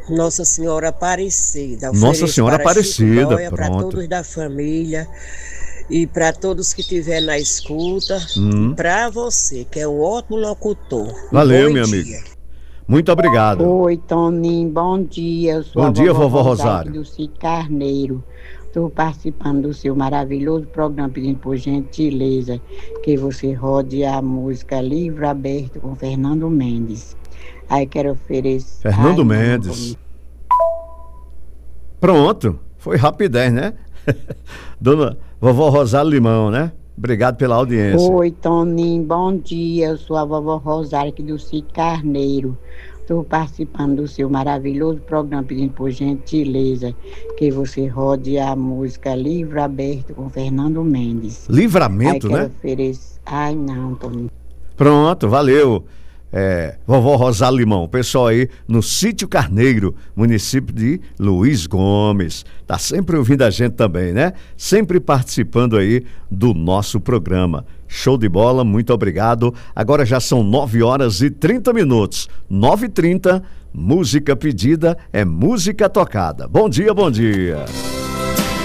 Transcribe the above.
Nossa Senhora Aparecida. Nossa Senhora Aparecida, Para pronto. todos da família e para todos que estiver na escuta. E para você, que é um ótimo locutor. Valeu, Bom meu amigo. dia. Muito obrigado. Oi, Toninho, bom dia. Eu sou Bom a dia, vovó vovó Rosário aqui Rosário. do Sítio Carneiro. Estou participando do seu maravilhoso programa, pedindo por gentileza que você rode a música Livro Aberto com Fernando Mendes. Aí quero oferecer. Fernando Mendes. Pronto, foi rapidez, né? Dona Vovó Rosário Limão, né? Obrigado pela audiência. Oi, Toninho, bom dia. Eu sou a vovó Rosário aqui do Sítio Carneiro. Estou participando do seu maravilhoso programa, pedindo por gentileza que você rode a música Livro Aberto com Fernando Mendes. Livramento, Aí quero né? oferecer. Ai, não, Toninho. Pronto, valeu. Vovó Rosário Limão, pessoal aí no Sítio Carneiro, município de Luiz Gomes. Tá sempre ouvindo a gente também, né? Sempre participando aí do nosso programa. Show de bola, muito obrigado. Agora já são 9h30. 9h30, música pedida é música tocada. Bom dia, bom dia.